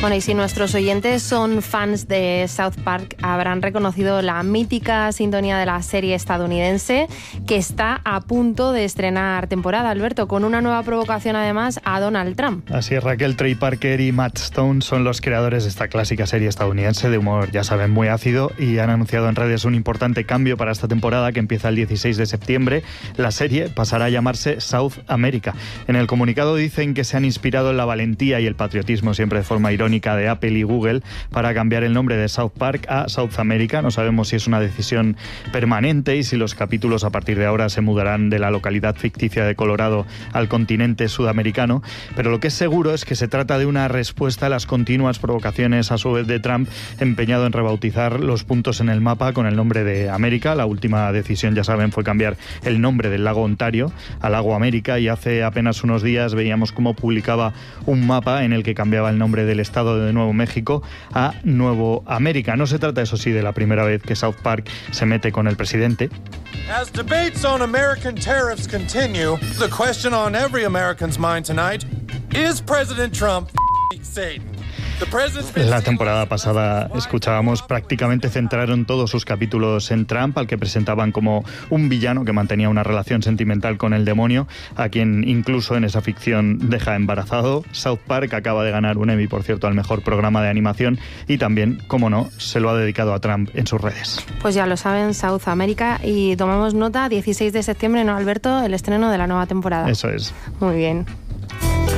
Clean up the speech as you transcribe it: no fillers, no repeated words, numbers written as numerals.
Bueno, y si nuestros oyentes son fans de South Park, habrán reconocido la mítica sintonía de la serie estadounidense que está a punto de estrenar temporada, Alberto, con una nueva provocación además a Donald Trump. Así es, Raquel. Trey Parker y Matt Stone son los creadores de esta clásica serie estadounidense de humor, ya saben, muy ácido, y han anunciado en redes un importante cambio para esta temporada que empieza el 16 de septiembre. La serie pasará a llamarse South America. En el comunicado dicen que se han inspirado en la valentía y el patriotismo, siempre de forma irónica, de Apple y Google para cambiar el nombre de South Park a South America. No sabemos si es una decisión permanente y si los capítulos a partir de ahora se mudarán de la localidad ficticia de Colorado al continente sudamericano, pero lo que es seguro es que se trata de una respuesta a las continuas provocaciones a su vez de Trump, empeñado en rebautizar los puntos en el mapa con el nombre de América. La última decisión, ya saben, fue cambiar el nombre del lago Ontario al lago América, y hace apenas unos días veíamos cómo publicaba un mapa en el que cambiaba el nombre del estado de Nuevo México a Nuevo América. No se trata, eso sí, de la primera vez que South Park se mete con el presidente. As debates on American tariffs continue, the question on every American's mind tonight is President Trump Satan. La temporada pasada, escuchábamos, prácticamente centraron todos sus capítulos en Trump, al que presentaban como un villano que mantenía una relación sentimental con el demonio, a quien incluso en esa ficción deja embarazado. South Park acaba de ganar un Emmy, por cierto, al mejor programa de animación, y también, como no, se lo ha dedicado a Trump en sus redes. Pues ya lo saben, South America, y tomamos nota, 16 de septiembre, ¿no, Alberto?, el estreno de la nueva temporada. Eso es. Muy bien.